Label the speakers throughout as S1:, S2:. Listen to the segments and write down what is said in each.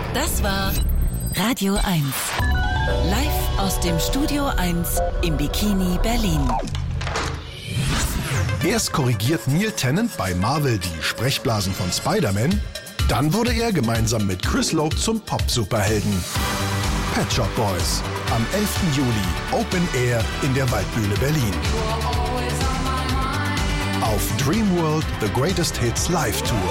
S1: Das war Radio 1. Live aus dem Studio 1 im Bikini Berlin.
S2: Erst korrigiert Neil Tennant bei Marvel die Sprechblasen von Spider-Man, dann wurde er gemeinsam mit Chris Lowe zum Pop-Superhelden. Pet Shop Boys, am 11. Juli, Open Air in der Waldbühne Berlin. Auf Dreamworld The Greatest Hits Live Tour.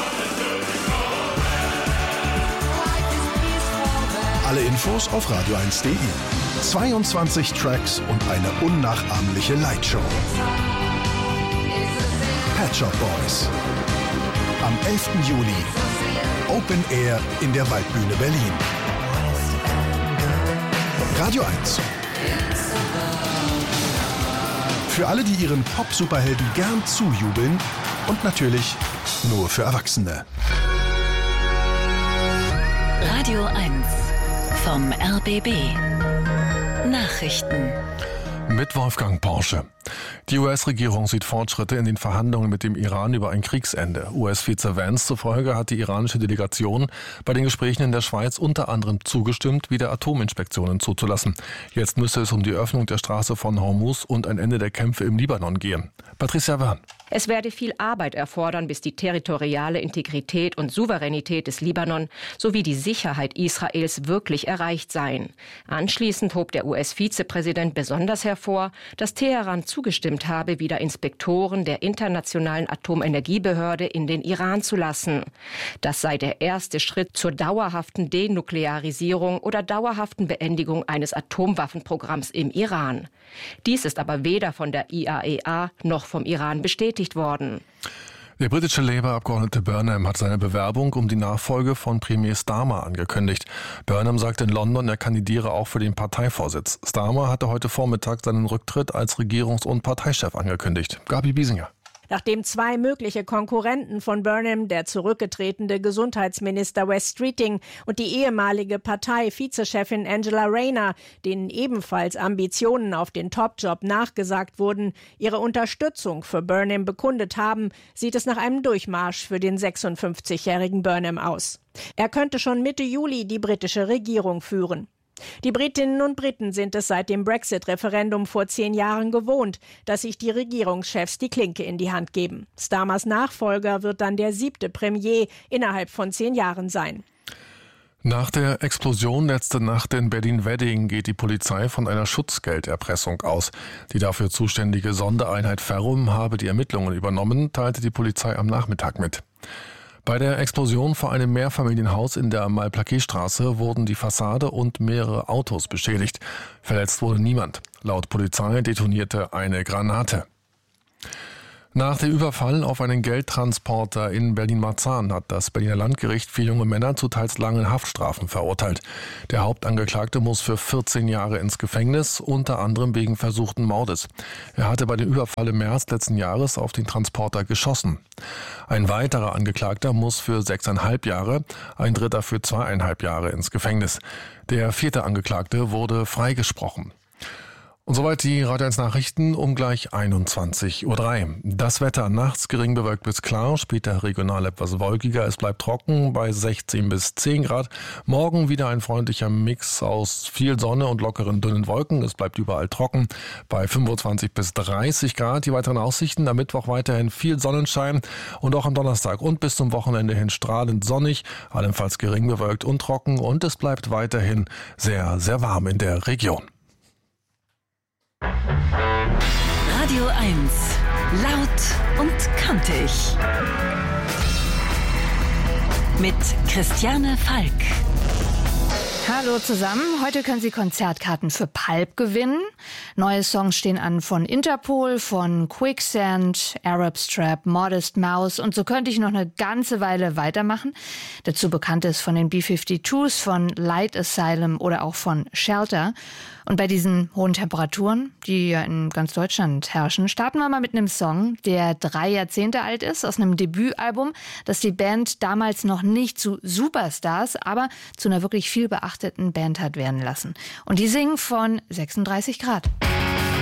S2: Alle Infos auf radio1.de. 22 Tracks und eine unnachahmliche Lightshow. Pet Shop Boys. Am 11. Juli. Open Air in der Waldbühne Berlin. Radio 1. Für alle, die ihren Pop-Superhelden gern zujubeln und natürlich nur für Erwachsene.
S1: Radio 1 vom RBB. Nachrichten.
S3: Mit Wolfgang Porsche. Die US-Regierung sieht Fortschritte in den Verhandlungen mit dem Iran über ein Kriegsende. US-Vize Vance zufolge hat die iranische Delegation bei den Gesprächen in der Schweiz unter anderem zugestimmt, wieder Atominspektionen zuzulassen. Jetzt müsse es um die Öffnung der Straße von Hormuz und ein Ende der Kämpfe im Libanon gehen. Patricia Wern.
S4: Es werde viel Arbeit erfordern, bis die territoriale Integrität und Souveränität des Libanon sowie die Sicherheit Israels wirklich erreicht seien. Anschließend hob der US-Vizepräsident besonders hervor, dass Teheran zugestimmt habe, wieder Inspektoren der Internationalen Atomenergiebehörde in den Iran zu lassen. Das sei der erste Schritt zur dauerhaften Denuklearisierung oder dauerhaften Beendigung eines Atomwaffenprogramms im Iran. Dies ist aber weder von der IAEA noch vom Iran bestätigt worden.
S3: Der britische Labour-Abgeordnete Burnham hat seine Bewerbung um die Nachfolge von Premier Starmer angekündigt. Burnham sagte in London, er kandidiere auch für den Parteivorsitz. Starmer hatte heute Vormittag seinen Rücktritt als Regierungs- und Parteichef angekündigt. Gabi Biesinger.
S5: Nachdem zwei mögliche Konkurrenten von Burnham, der zurückgetretene Gesundheitsminister Wes Streeting und die ehemalige Partei-Vizechefin Angela Rayner, denen ebenfalls Ambitionen auf den Top-Job nachgesagt wurden, ihre Unterstützung für Burnham bekundet haben, sieht es nach einem Durchmarsch für den 56-jährigen Burnham aus. Er könnte schon Mitte Juli die britische Regierung führen. Die Britinnen und Briten sind es seit dem Brexit-Referendum vor 10 Jahren gewohnt, dass sich die Regierungschefs die Klinke in die Hand geben. Starmers Nachfolger wird dann der 7. Premier innerhalb von 10 Jahren sein.
S3: Nach der Explosion letzte Nacht in Berlin-Wedding geht die Polizei von einer Schutzgelderpressung aus. Die dafür zuständige Sondereinheit Ferrum habe die Ermittlungen übernommen, teilte die Polizei am Nachmittag mit. Bei der Explosion vor einem Mehrfamilienhaus in der Malplaquet-Straße wurden die Fassade und mehrere Autos beschädigt. Verletzt wurde niemand. Laut Polizei detonierte eine Granate. Nach dem Überfall auf einen Geldtransporter in Berlin-Marzahn hat das Berliner Landgericht 4 junge Männer zu teils langen Haftstrafen verurteilt. Der Hauptangeklagte muss für 14 Jahre ins Gefängnis, unter anderem wegen versuchten Mordes. Er hatte bei dem Überfall im März letzten Jahres auf den Transporter geschossen. Ein weiterer Angeklagter muss für 6,5 Jahre, ein dritter für 2,5 Jahre ins Gefängnis. Der 4. Angeklagte wurde freigesprochen. Und soweit die Radio 1 Nachrichten um gleich 21:03 Uhr. Das Wetter nachts gering bewölkt bis klar, später regional etwas wolkiger. Es bleibt trocken bei 16 bis 10 Grad. Morgen wieder ein freundlicher Mix aus viel Sonne und lockeren dünnen Wolken. Es bleibt überall trocken bei 25 bis 30 Grad. Die weiteren Aussichten am Mittwoch weiterhin viel Sonnenschein und auch am Donnerstag und bis zum Wochenende hin strahlend sonnig, allenfalls gering bewölkt und trocken und es bleibt weiterhin sehr, sehr warm in der Region.
S1: Radio 1. Laut und kantig. Mit Christiane Falk.
S6: Hallo zusammen. Heute können Sie Konzertkarten für Pulp gewinnen. Neue Songs stehen an von Interpol, von Quicksand, Arab Strap, Modest Mouse und so könnte ich noch eine ganze Weile weitermachen. Dazu bekannt ist von den B-52s, von Light Asylum oder auch von Shelter. Und bei diesen hohen Temperaturen, die ja in ganz Deutschland herrschen, starten wir mal mit einem Song, der 3 Jahrzehnte alt ist, aus einem Debütalbum, das die Band damals noch nicht zu Superstars, aber zu einer wirklich viel beachteten Band hat werden lassen. Und die singen von 36 Grad.